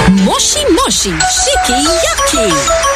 Moshi Moshi Shiki Yaki.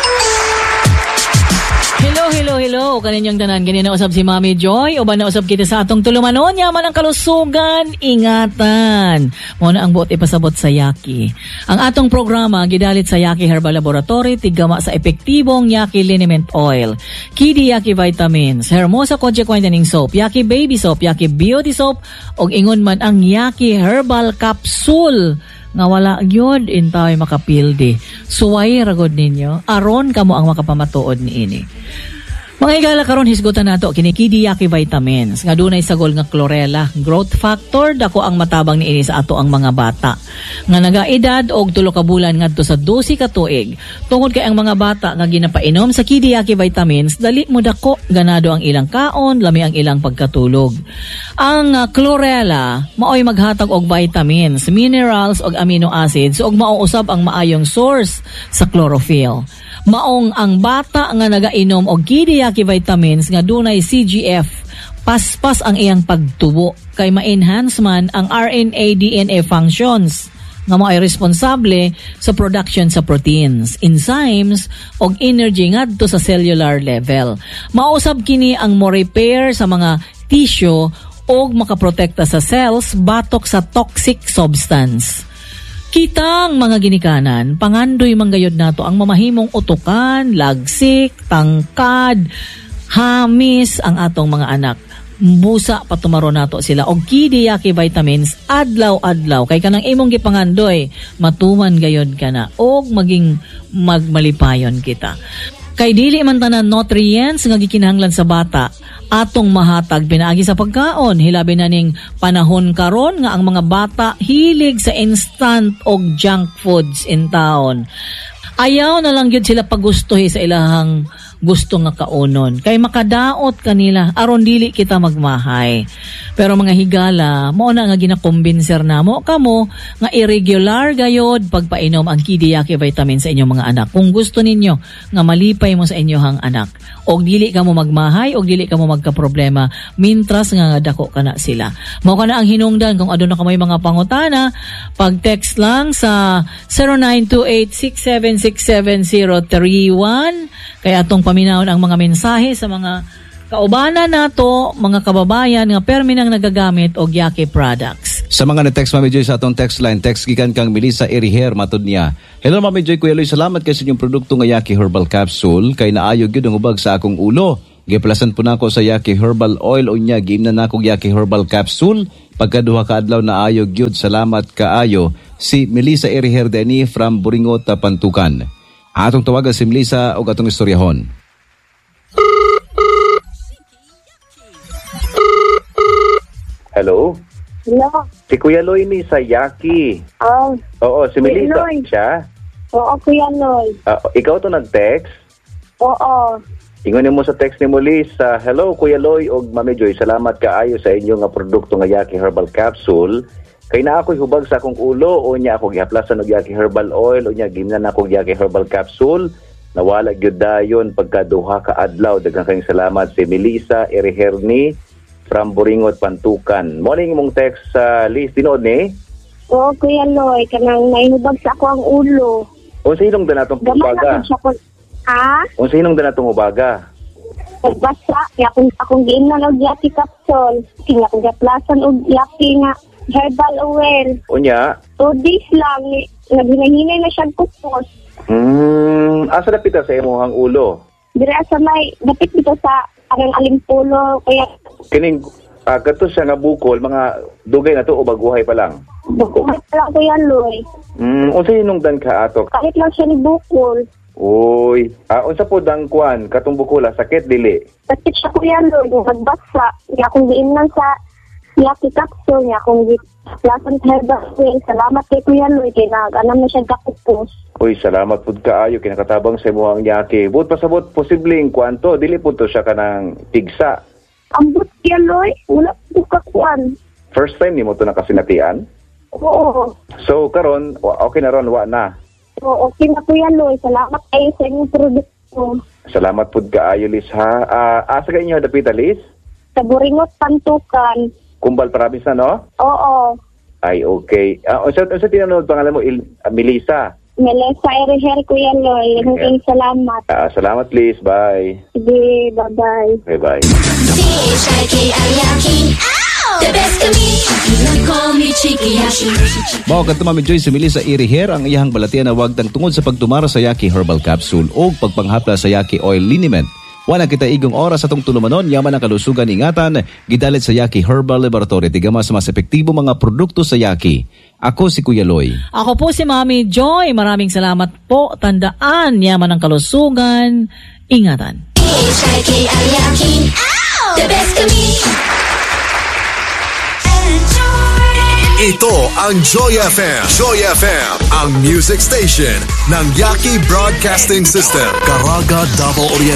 Hello. Kaninyang tanan, ganyan na usab si Mami Joy. O ba na usab kita sa atong tulumanon, yaman ang kalusugan, ingatan. Muna ang buot ipasabot sa Yaki. Ang atong programa, gidalit sa Yaki Herbal Laboratory, tigama sa epektibong Yaki Liniment Oil, Kidi Yaki Vitamins, Hermosa Conche Whitening Soap, Yaki Baby Soap, Yaki Beauty Soap, og ingon man ang Yaki Herbal Capsule. Nga wala yun, intaway makapildi. Suway ragod ninyo, aron kamo ang makapamatuod ni ini. Mga higala karon hisgutan nato kini Kidi Yaki Vitamins nga dunay sagol nga chlorella, growth factor, dako ang matabang ni ini sa ato ang mga bata nga nagaedad og 3 ka bulan ngadto sa 12 ka tuig. Tungod kay ang mga bata nga ginapainom sa Kidi Yaki Vitamins, dali mo dako ganado ang ilang kaon, lami ang ilang pagkatulog. Ang chlorella maoy maghatag og vitamins, minerals ug amino acids ug mao usab ang maayong source sa chlorophyll. Maong ang bata nga nagainom og Kidi Yaki Vitamins nga dunay CGF, paspas ang iyang pagtubo kay ma-enhance man ang RNA-DNA functions nga mao ay responsable sa production sa proteins, enzymes og energy ngadto sa cellular level. Mausab kini ang mo-repair sa mga tissue og makaprotekta sa cells batok sa toxic substance. Kitang mga ginikanan, pangandoy manggayod nato ang mamahimong utukan, lagsik, tangkad, hamis ang atong mga anak. Busa patumaro nato sila og Kidi Yaki Vitamins adlaw-adlaw kay kanang imong gipangandoy matuman gayod kana og maging magmalipayon kita. Kay dili man tanan nutrients nga gikinahanglan sa bata atong mahatag pinaagi sa pagkaon, hilabi na ning panahon karon nga ang mga bata hilig sa instant og junk foods in town. Ayaw na lang gyud sila pagustuhi sa ilahang gusto nga kaunon kay makadaot kanila aron dili kita magmahay. Pero mga higala, mao na nga ginakumbinser namo kamo nga irregular gayod pagpainom ang Kidi Yaki Vitamins sa inyong mga anak. Kung gusto ninyo nga malipay mo sa inyong anak og dili ka mo magmahay og dili ka mo magka-problema mintras nga dako kana sila. Mao kana ang hinungdan kung aduna ka may mga pangutana, pag-text lang sa 0928-6767031 kay atong paminawon ang mga mensahe sa mga kaubanan nato, mga kababayan nga perminang nagagamit og Yaki products. Sa mga na-text, Mami Joy, sa atong text line, text gikan kang Melissa Eriher, matod niya. Hello, Mami Joy, Kuya Loy, salamat kay sa inyong produkto nga Yaki Herbal Capsule, kay naayog yun ang ubag sa akong ulo. Giplasan po na ako sa Yaki Herbal Oil, o niya, giim na akong Yaki Herbal Capsule, pagkaduha ka adlaw na ayog yun, salamat kaayo. Si Melissa Eriher Deni from Buringot, Pantukan. Atong tawagan si Melissa o atong istoryahon. Hello? Hello? Si Kuya Loy ni sa Yaki. Oo, si Melissa Loy. siya. Oo, Kuya Loy. Ikaw to nag-text? Oo. Ingon mo sa text ni Melissa, hello Kuya Loy og Mami Joy, salamat kaayo sa inyo nga produkto nga Yaki Herbal Capsule. Kay na ako'y hubag sa akong ulo, o niya ako gihaplasan og Yaki Herbal Oil, o niya gimnan ako Yaki Herbal Capsule. Nawala gyud dayon pagkaduha ka adlaw. Daghang kayong salamat si Melissa Eriherni from Buringot, Pantukan. Morning mong text sa list tinood ni? Oo, Kuya Loy, kanang nainubag sa ako ang ulo. Unsa hinong danatong ubaga? Unsa hinong danatong ubaga? Nagbasa, kaya akong giimnan og Yaki Capsule. Kaya akong gaplasan og Yaki nga Herbal Oil. Unya? 2 days lang, naghinahinay na siya kupos. Asa dapit sa imong ulo? Dira sa may, dapit dito sa arang alimpulo, kaya Kining kato siya nga bukol, mga dugay na to o baguhay pa lang? bukuhat lang Kuya Loy. Unsa hinungdan ka ato? Kahit lang siya ni bukol. Uy, unsa po dang kuan katong bukula, sakit dili? Sakit siya Kuya Loy, nagbasa. Kaya akong giimnan sa Yaki Capsule, kaya akong giplasan sa Herbal Oil. Salamat kay Kuya Loy, kaya nag-anam na siya kakupos. Uy, salamat pud kaayo kinakatabang sa imong Yaki. But pasabot posibleng kwanto, dili pud to siya kanang tigsa. Ambot Kuya Loy, wala po kakuan. First time nimo to nakasinatian? Oo. So karon, okay na ron, wa na. Oo, okay na Kuya Loy. Salamat kayo sa inyong produkto. Salamat pud kaayo Liz ha. Asa ka inyo dapita Liz? Sa Buringot, Pantukan. Kumbal province na no? Oo. Ay okay. Unsa tinanong pangalan mo Melissa? Melissa Eriher, Kuya Loy. Maraming salamat. Salamat, Liz. Bye. Sige, bye-bye. Bye-bye. The best of me. Call me Chiki Yashi. Mao kadto Mami Joy simili sa Iriher ang iyang balatian na wagtang tungod sa pagtumara sa Yaki Herbal Capsule o pagpanghapla sa Yaki Oil Liniment. Wala kita igong oras atong tulumanon yaman ang kalusugan ingatan gidalit sa Yaki Herbal Laboratory tigama sa mas epektibo mga produkto sa Yaki. Ako si Kuya Loy. Ako po si Mami Joy. Maraming salamat po. Tandaan, yaman ang kalusugan. Ingatan. The best of me. Ito ang Joy FM. Joy FM, ang music station ng Yaki Broadcasting System. Caraga, Davao Oriental.